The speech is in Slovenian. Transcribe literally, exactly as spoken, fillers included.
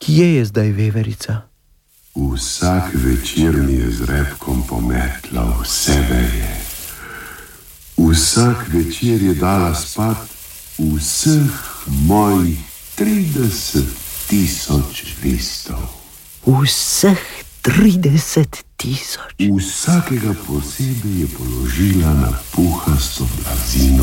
Kje je zdaj veverica? Vsak večer mi je z repkom pometla vse veje. Vsak večer je dala spat vseh mojih trideset tisoč listov. Vseh trideset tisoč? Vsakega posebej je položila na puhasto blazino